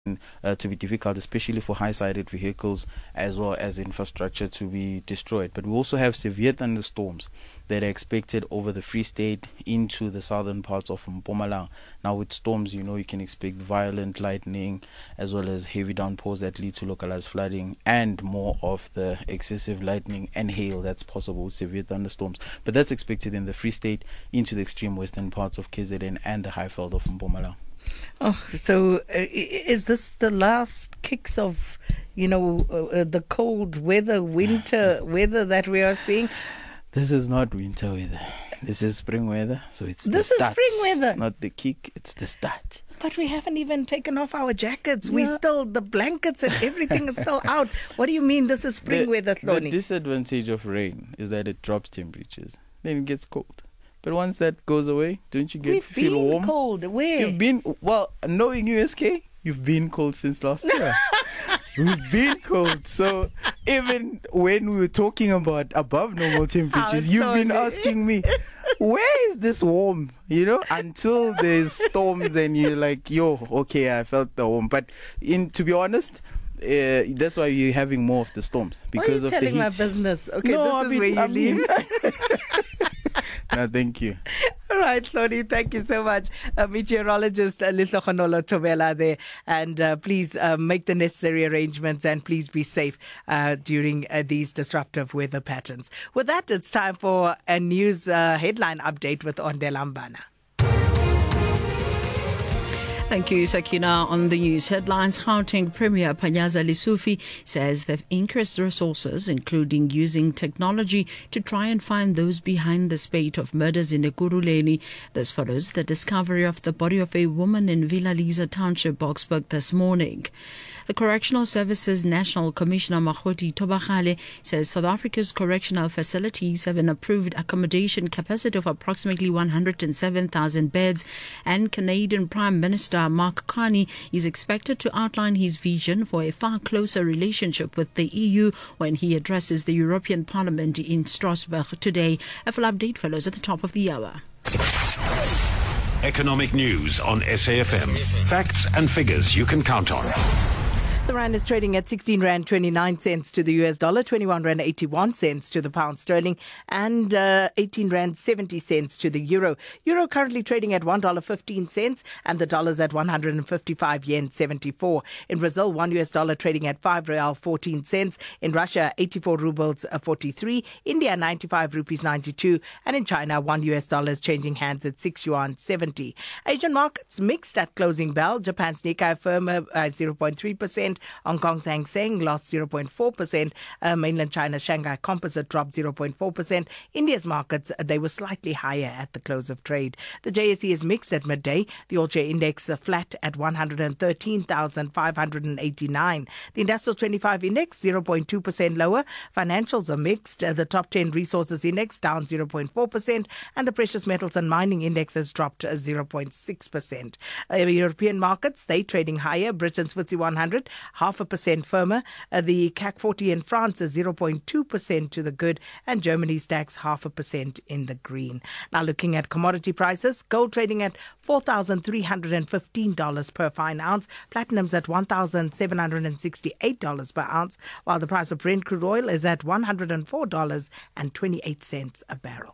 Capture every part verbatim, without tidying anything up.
Uh, to be difficult, especially for high-sided vehicles as well as infrastructure to be destroyed. But we also have severe thunderstorms that are expected over the Free State into the southern parts of Mpumalanga. Now with storms, you know, you can expect violent lightning as well as heavy downpours that lead to localized flooding and more of the excessive lightning and hail that's possible with severe thunderstorms. But that's expected in the Free State into the extreme western parts of K Z N and the Highveld of Mpumalanga. Oh, so uh, is this the last kicks of, you know, uh, the cold weather, winter weather that we are seeing? This is not winter weather. This is spring weather. So it's this the is start. spring weather. It's not the kick. It's the start. But we haven't even taken off our jackets. Yeah. We still, the blankets and everything is still out. What do you mean this is spring the, weather, Hloni? The disadvantage of rain is that it drops temperatures. Then it gets cold. But once that goes away, don't you get We've feel been warm? cold. Where? You've been, well, knowing U S K, you've been cold since last year. We've been cold. So even when we were talking about above normal temperatures, How you've been sorry. asking me, where is this warm? You know, until there's storms and you're like, yo, okay, I felt the warm. But in to be honest, Uh, that's why you're having more of the storms because Why are you of telling the my heat. business? Okay, No, this I is mean, where you I leave. mean- No, thank you. All right, Hloni, thank you so much. Uh, meteorologist uh, Litlo Kgonolo Thobela there. And uh, please uh, make the necessary arrangements and please be safe uh, during uh, these disruptive weather patterns. With that, it's time for a news uh, headline update with Ondela Mbana. Thank you, Sakina. On the news headlines, Gauteng Premier Panyaza Lesufi says they've increased resources, including using technology to try and find those behind the spate of murders in Ekurhuleni. This follows the discovery of the body of a woman in Villa Lisa Township, Boksburg, this morning. The Correctional Services National Commissioner Makgoti Thobagale says South Africa's correctional facilities have an approved accommodation capacity of approximately one hundred seven thousand beds, and Canadian Prime Minister Mark Carney is expected to outline his vision for a far closer relationship with the E U when he addresses the European Parliament in Strasbourg today. A full update follows at the top of the hour. Economic news on S A F M. Facts and figures you can count on. The rand is trading at sixteen rand twenty-nine cents to the U S dollar, twenty-one rand eighty-one cents to the pound sterling, and uh, eighteen rand seventy cents to the euro. Euro currently trading at one dollar fifteen cents, and the dollar's at one hundred fifty-five yen seventy-four. In Brazil, one U S dollar trading at five real fourteen cents. In Russia, eighty-four rubles forty-three. India, ninety-five rupees ninety-two. And in China, one U S dollar is changing hands at six yuan seventy. Asian markets mixed at closing bell. Japan's Nikkei firmer uh, zero point three percent. Hong Kong's Hang Seng lost zero point four percent. Uh, mainland China's Shanghai Composite dropped zero point four percent. India's markets, they were slightly higher at the close of trade. The J S E is mixed at midday. The All-Share Index uh, flat at one hundred thirteen thousand five hundred eighty-nine. The Industrial twenty-five Index zero point two percent lower. Financials are mixed. Uh, the Top ten Resources Index down zero point four percent, and the Precious Metals and Mining Index has dropped uh, zero point six percent. Uh, European markets, they trading higher. Britain's F T S E one hundred half a percent firmer. Uh, the C A C forty in France is zero point two percent to the good, and Germany's DAX half a percent in the green. Now looking at commodity prices, gold trading at four thousand three hundred fifteen dollars per fine ounce, platinum's at one thousand seven hundred sixty-eight dollars per ounce, while the price of Brent crude oil is at one hundred four dollars and twenty-eight cents a barrel.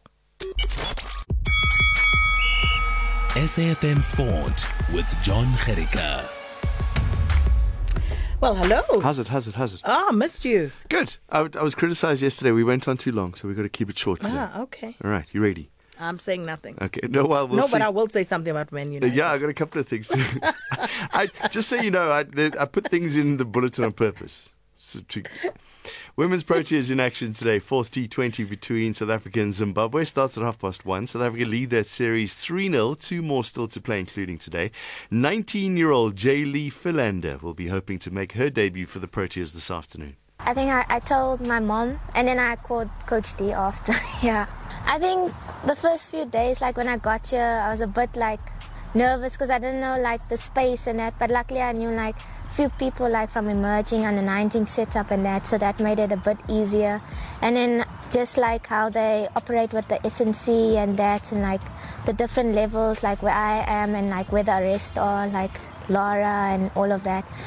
S A F M Sport with John Gericka. Well, hello. How's it? How's it? How's it? Ah, missed you. Good. I, w- I was criticised yesterday. We went on too long, so we've got to keep it short today. Ah, okay. All right, you ready? I'm saying nothing. Okay. No, well, we'll no, see. but I will say something about Man United. Yeah, I got a couple of things too. I just so you know, I, I put things in the bulletin on purpose. So to, Women's Proteas in action today. Fourth T twenty between South Africa and Zimbabwe starts at half past one. South Africa lead their series three nil. Two more still to play, including today. nineteen-year-old Jay Lee Philander will be hoping to make her debut for the Proteas this afternoon. I think I, I told my mom, and then I called Coach D after. Yeah. I think the first few days, like when I got here, I was a bit like nervous because I didn't know like the space and that. But luckily, I knew like few people like from emerging under nineteen setup and that, so that made it a bit easier. And then just like how they operate with the S N C and that, and like the different levels, like where I am and like where the rest are, like Lara and all of that.